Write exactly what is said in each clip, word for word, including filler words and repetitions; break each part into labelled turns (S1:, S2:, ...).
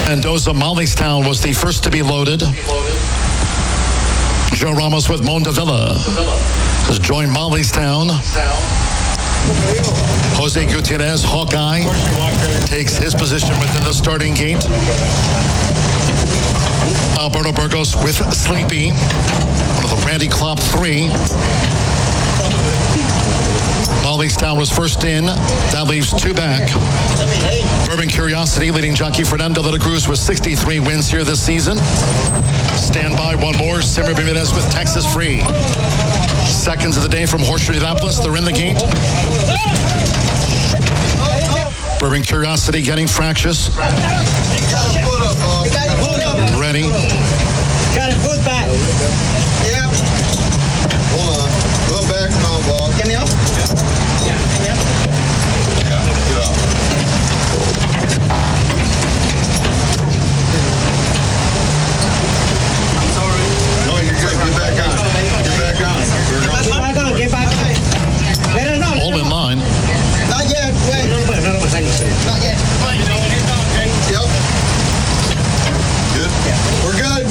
S1: Mendoza, Mollystown was the first to be loaded. Joe Ramos with Mondavilla has joined Mollystown. Jose Gutierrez, Hawkeye, takes his position within the starting gate. Alberto Burgos with Sleepy, one of the Randy Klopp three. Mollystown was first in. That leaves two back. Bourbon Curiosity leading jockey Fernando de la Cruz with sixty-three wins here this season. Stand by, one more. Simmer Bermudez with Texas Free. Seconds of the day from Horseshoe Indianapolis. They're in the gate. Bourbon Curiosity getting fractious. Ready.
S2: Got it, foot back.
S3: Yeah. Hold on. Go back, no ball.
S2: Get me up. Yeah. Get me up.
S3: Yeah, get up.
S2: I'm sorry.
S3: No, you're good. Get back on. Get back on.
S2: Get back on. Get back on. Let her know.
S1: All in line.
S3: Not yet. Wait.
S2: No, no, no, no,
S3: Not yet. Yep. Good. We're good.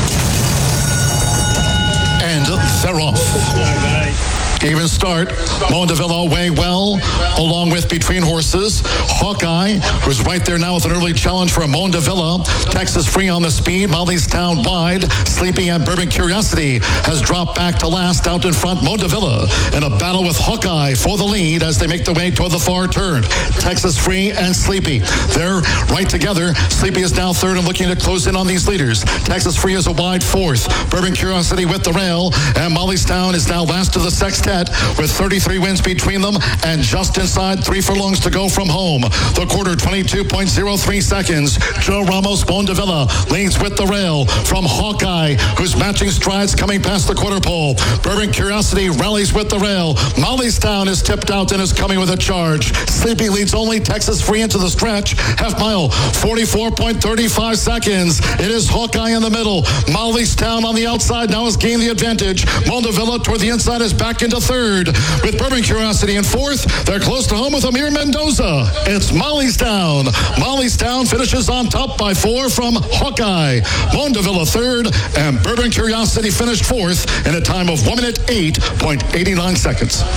S1: And they're off. Even start. Mondavilla away well, along with Between Horses. Hawkeye, who's right there now with an early challenge for Mondavilla. Texas Free on the speed. Mollystown wide. Sleepy and Bourbon Curiosity has dropped back to last. Out in front, Mondavilla in a battle with Hawkeye for the lead as they make their way toward the far turn. Texas Free and Sleepy. They're right together. Sleepy is now third and looking to close in on these leaders. Texas Free is a wide fourth. Bourbon Curiosity with the rail. And Mollystown is now last of the sextet with thirty-three wins between them and just inside three furlongs to go from home. The quarter, twenty-two point oh three seconds. Joe Ramos Mondavilla leads with the rail from Hawkeye, who's matching strides coming past the quarter pole. Bourbon Curiosity rallies with the rail. Mollystown is tipped out and is coming with a charge. Sleepy leads only. Texas Free into the stretch. Half mile, forty-four point three five seconds. It is Hawkeye in the middle. Mollystown on the outside now has gained the advantage. Mondavilla toward the inside is back into third. With Bourbon Curiosity in fourth, they're close to home with Amir Mendoza. It's Mollystown. Mollystown finishes on top by four from Hawkeye. Mondavilla third, and Bourbon Curiosity finished fourth in a time of one minute eight point eight nine seconds.